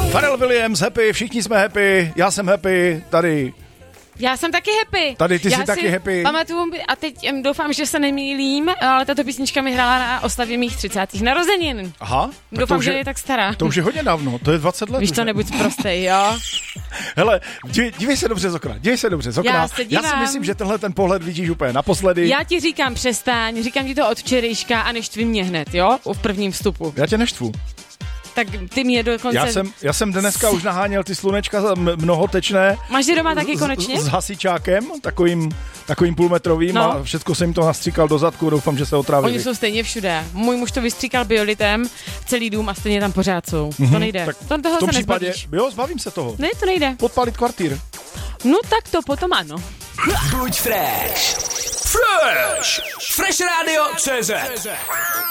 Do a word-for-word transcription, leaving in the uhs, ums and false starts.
Pharrell Williams, happy, všichni jsme happy, já jsem happy, tady. Já jsem taky happy. Tady ty já jsi taky happy. Pamatuju, a teď jem, doufám, že se nemýlím, ale tato písnička mi hrála na oslavě mých třicátých narozenin. Aha. Doufám, je, že je tak stará. To už je hodně dávno, to je dvacet let. Víš, to nebuď prostej, jo? Hele, dívej, dívej se dobře z okna, dívej se dobře z okna. Já se dívám. Já si myslím, že tenhle ten pohled vidíš úplně naposledy. Já ti říkám přestaň, říkám ti to od včerejška a neštvi mě hned, jo? V prvním vstupu. Já tě neštvu. Tak ty mě dokonce... Já jsem, já jsem dneska už naháněl ty slunečka mnohotečné. Máš je doma taky konečně? S, s hasičákem, takovým, takovým půlmetrovým no. A všechno jsem jim to nastříkal do zadku, doufám, že se otrávili. Oni jsou stejně všude. Můj muž to vystříkal biolitem, celý dům a stejně tam pořád jsou. Mm-hmm. To nejde. Tak to, toho v tom se případě, nezbavíš. jo, zbavím se toho. Ne, to nejde. Podpálit kvartír. No tak to potom ano. Buď fresh. Fresh. Fresh Radio C Z.